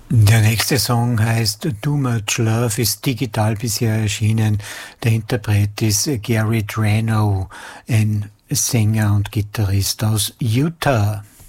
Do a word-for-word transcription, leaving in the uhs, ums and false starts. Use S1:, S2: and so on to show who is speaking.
S1: Der nächste Song heißt Too Much Love, ist digital bisher erschienen. Der Interpret ist Gary Drano, ein Sänger und Gitarrist aus Utah.